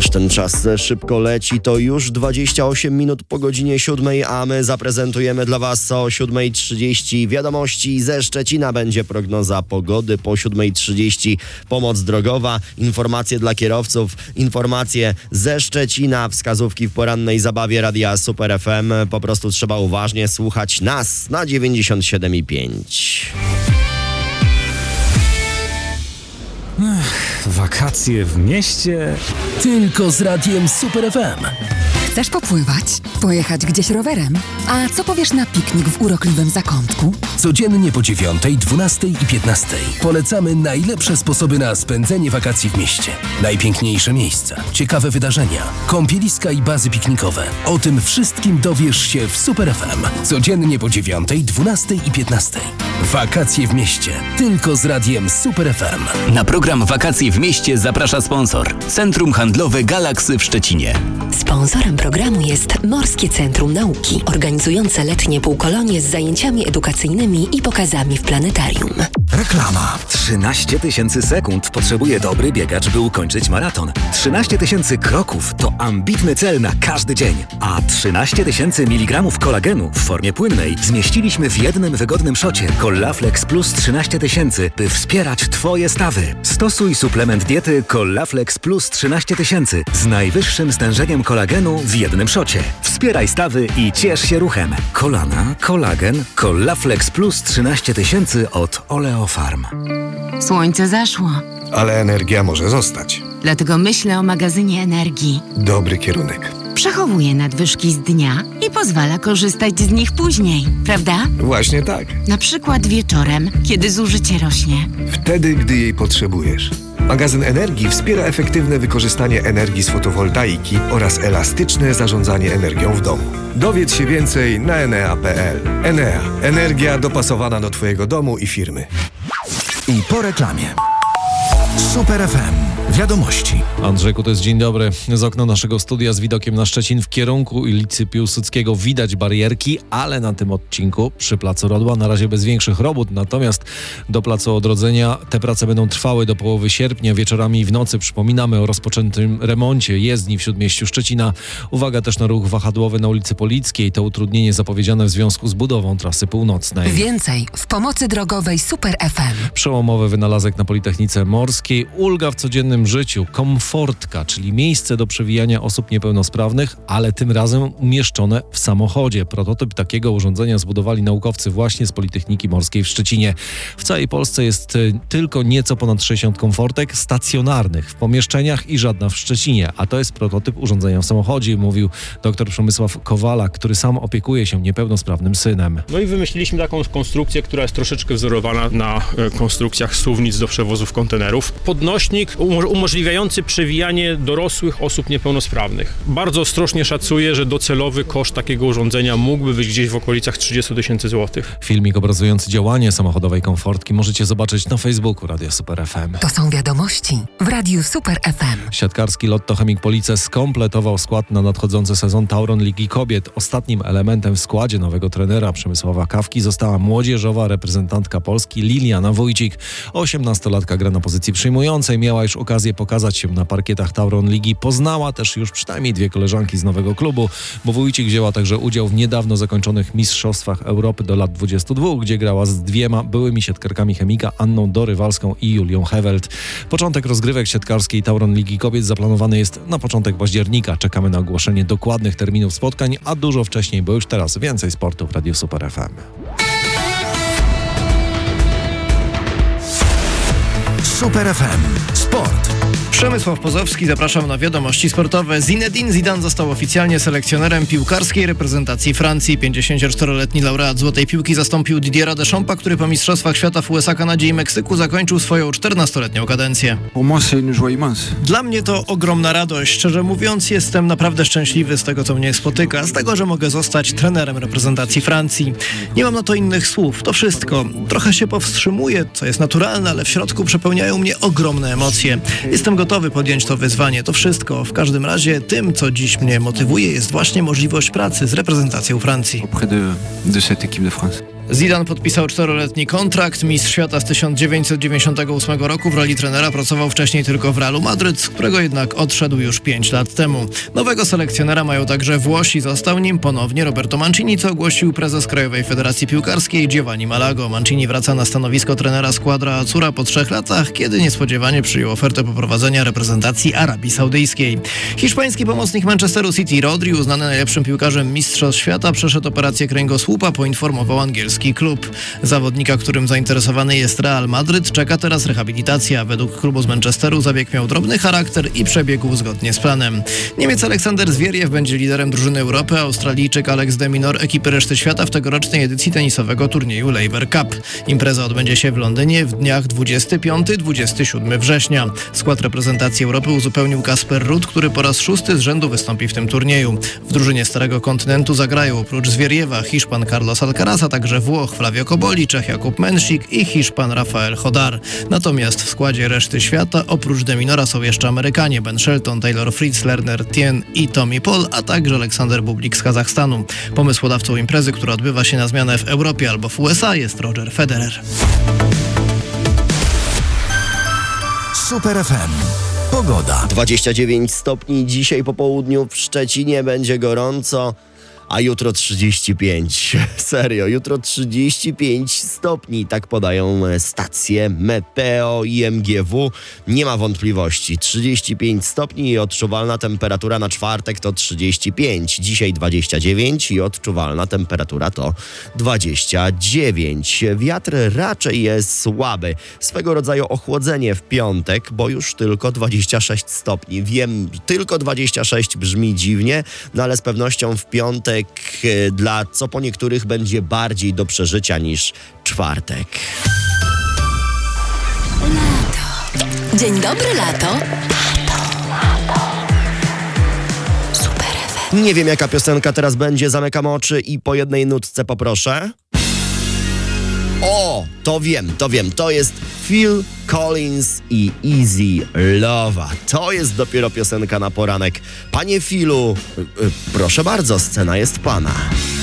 Ależ ten czas szybko leci, to już 28 minut po godzinie 7, a my zaprezentujemy dla Was o 7:30 wiadomości ze Szczecina. Będzie prognoza pogody po 7:30, pomoc drogowa, informacje dla kierowców, informacje ze Szczecina, wskazówki w porannej zabawie Radia Super FM. Po prostu trzeba uważnie słuchać nas na 97,5. Wakacje w mieście? Tylko z Radiem Super FM. Chcesz popływać? Pojechać gdzieś rowerem? A co powiesz na piknik w urokliwym zakątku? Codziennie po 9, 12 i 15 polecamy najlepsze sposoby na spędzenie wakacji w mieście. Najpiękniejsze miejsca, ciekawe wydarzenia, kąpieliska i bazy piknikowe. O tym wszystkim dowiesz się w Super FM. Codziennie po 9, 12 i 15. Wakacje w mieście. Tylko z Radiem Super FM. Na program Wakacje w mieście zaprasza sponsor. Centrum Handlowe Galaksy w Szczecinie. Sponsorem programu jest Morskie Centrum Nauki, organizujące letnie półkolonie z zajęciami edukacyjnymi i pokazami w planetarium. Reklama. 13 000 sekund potrzebuje dobry biegacz, by ukończyć maraton. 13 000 kroków to ambitny cel na każdy dzień. A 13 000 mg kolagenu w formie płynnej zmieściliśmy w jednym wygodnym szocie Collaflex Plus 13 000, by wspierać Twoje stawy. Stosuj suplement diety Collaflex Plus 13 000 z najwyższym stężeniem kolagenu w jednym szocie. Wspieraj stawy i ciesz się ruchem. Kolana, kolagen, Collaflex Plus 13 000 od Oleofarm. Słońce zaszło. Ale energia może zostać. Dlatego myślę o magazynie energii. Dobry kierunek. Przechowuje nadwyżki z dnia i pozwala korzystać z nich później, prawda? Właśnie tak. Na przykład wieczorem, kiedy zużycie rośnie. Wtedy, gdy jej potrzebujesz. Magazyn energii wspiera efektywne wykorzystanie energii z fotowoltaiki oraz elastyczne zarządzanie energią w domu. Dowiedz się więcej na enea.pl. Enea. Energia dopasowana do Twojego domu i firmy. I po reklamie. Super FM. Wiadomości. Andrzej Kutes, dzień dobry. Z okna naszego studia z widokiem na Szczecin w kierunku ulicy Piłsudskiego widać barierki, ale na tym odcinku przy Placu Rodła na razie bez większych robót. Natomiast do Placu Odrodzenia te prace będą trwały do połowy sierpnia. Wieczorami i w nocy przypominamy o rozpoczętym remoncie jezdni w Śródmieściu Szczecina. Uwaga też na ruch wahadłowy na ulicy Polickiej. To utrudnienie zapowiedziane w związku z budową trasy północnej. Więcej w pomocy drogowej Super FM. Przełomowy wynalazek na Politechnice Morskiej. Ulga w codziennym życiu. Komfortka, czyli miejsce do przewijania osób niepełnosprawnych, ale tym razem umieszczone w samochodzie. Prototyp takiego urządzenia zbudowali naukowcy właśnie z Politechniki Morskiej w Szczecinie. W całej Polsce jest tylko nieco ponad 60 komfortek stacjonarnych w pomieszczeniach i żadna w Szczecinie. A to jest prototyp urządzenia w samochodzie, mówił dr Przemysław Kowala, który sam opiekuje się niepełnosprawnym synem. No i wymyśliliśmy taką konstrukcję, która jest troszeczkę wzorowana na konstrukcjach suwnic do przewozów kontenerów. Podnośnik umożliwiający przewijanie dorosłych osób niepełnosprawnych. Bardzo ostrożnie szacuję, że docelowy koszt takiego urządzenia mógłby być gdzieś w okolicach 30 000 złotych. Filmik obrazujący działanie samochodowej komfortki możecie zobaczyć na Facebooku Radia Super FM. To są wiadomości w Radiu Super FM. Siatkarski Lotto Chemik Police skompletował skład na nadchodzący sezon Tauron Ligi Kobiet. Ostatnim elementem w składzie nowego trenera Przemysława Kawki została młodzieżowa reprezentantka Polski Liliana Wójcik. 18-latka gra na pozycji przyjmującej, miała już okazję pokazać się na parkietach Tauron Ligi. Poznała też już przynajmniej 2 koleżanki z nowego klubu, bo Wójcik wzięła także udział w niedawno zakończonych Mistrzostwach Europy do lat 22, gdzie grała z 2 byłymi siatkarkami Chemika, Anną Dorywalską i Julią Hewelt. Początek rozgrywek siatkarskiej Tauron Ligi Kobiet zaplanowany jest na początek października. Czekamy na ogłoszenie dokładnych terminów spotkań, a dużo wcześniej, bo już teraz więcej sportu w Radiu Super FM. Super FM. Sport. Przemysław Pozowski, zapraszam na wiadomości sportowe. Zinedine Zidane został oficjalnie selekcjonerem piłkarskiej reprezentacji Francji. 54-letni laureat Złotej Piłki zastąpił Didiera Deschampa, który po Mistrzostwach Świata w USA, Kanadzie i Meksyku zakończył swoją 14-letnią kadencję. Dla mnie to ogromna radość. Szczerze mówiąc, jestem naprawdę szczęśliwy z tego, co mnie spotyka, z tego, że mogę zostać trenerem reprezentacji Francji. Nie mam na to innych słów. To wszystko. Trochę się powstrzymuję, co jest naturalne, ale w środku przepełniają mnie ogromne emocje. Jestem gotowy podjąć to wyzwanie. To wszystko. W każdym razie tym, co dziś mnie motywuje, jest właśnie możliwość pracy z reprezentacją Francji. Zidane podpisał 4-letni kontrakt. Mistrz świata z 1998 roku w roli trenera pracował wcześniej tylko w Realu Madryt, z którego jednak odszedł już 5 lat temu. Nowego selekcjonera mają także Włosi. Został nim ponownie Roberto Mancini, co ogłosił prezes Krajowej Federacji Piłkarskiej Giovanni Malago. Mancini wraca na stanowisko trenera Squadra Azzurra po 3 latach, kiedy niespodziewanie przyjął ofertę poprowadzenia reprezentacji Arabii Saudyjskiej. Hiszpański pomocnik Manchesteru City Rodri, uznany najlepszym piłkarzem Mistrzostw Świata, przeszedł operację kręgosłupa, poinformował angielski klub. Zawodnika, którym zainteresowany jest Real Madryt, czeka teraz rehabilitacja. Według klubu z Manchesteru zabieg miał drobny charakter i przebiegł zgodnie z planem. Niemiec Aleksander Zwieriew będzie liderem drużyny Europy, a Australijczyk Alex de Minaur ekipy reszty świata w tegorocznej edycji tenisowego turnieju Laver Cup. Impreza odbędzie się w Londynie w dniach 25-27 września. Skład reprezentacji Europy uzupełnił Kasper Ruud, który po raz 6 z rzędu wystąpi w tym turnieju. W drużynie Starego Kontynentu zagrają oprócz Zwieriewa Hiszpan Carlos Alcaraz, a także Włoch Flavio Koboli, Czech Jakub Mensik i Hiszpan Rafael Hodar. Natomiast w składzie reszty świata oprócz de Minaura są jeszcze Amerykanie Ben Shelton, Taylor Fritz, Lerner Tien i Tommy Paul, a także Aleksander Bublik z Kazachstanu. Pomysłodawcą imprezy, która odbywa się na zmianę w Europie albo w USA, jest Roger Federer. Super FM. Pogoda. 29 stopni dzisiaj po południu w Szczecinie, będzie gorąco, a jutro 35. Serio, jutro 35 stopni, tak podają stacje Meteo i MGW. Nie ma wątpliwości, 35 stopni i odczuwalna temperatura na czwartek to 35. Dzisiaj 29 i odczuwalna temperatura to 29. Wiatr raczej jest słaby. Swego rodzaju ochłodzenie w piątek, bo już tylko 26 stopni. Wiem, tylko 26 brzmi dziwnie, no ale z pewnością w piątek dla co po niektórych będzie bardziej do przeżycia niż czwartek. Lato. Dzień dobry, lato. Super FM. Nie wiem, jaka piosenka teraz będzie, zamykam oczy i po jednej nutce poproszę. O, to wiem, to jest Phil Collins i Easy Love'a. To jest dopiero piosenka na poranek. Panie Philu, proszę bardzo, scena jest pana.